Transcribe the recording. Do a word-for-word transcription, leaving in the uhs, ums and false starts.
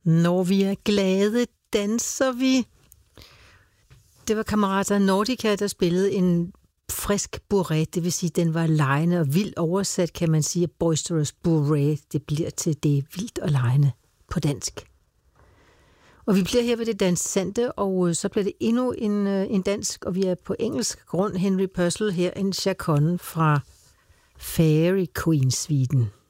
Når vi er glade, danser vi. Det var Camerata Nordica, der spillede en frisk bourrée, det vil sige, den var legende og vildt oversat, kan man sige, boisterous bourrée, det bliver til det vildt og legende på dansk. Og vi bliver her ved det dansante, og så bliver det endnu en, en dansk, og vi er på engelsk grund. Henry Purcell her, en chaconne fra Fairy Queen-suiten.